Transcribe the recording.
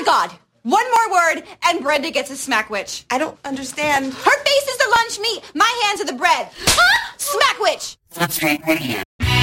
God. One more word, and Brenda gets a smackwitch. I don't understand. Her face is the lunch meat. My hands are the bread. Smackwitch! That's right, right here.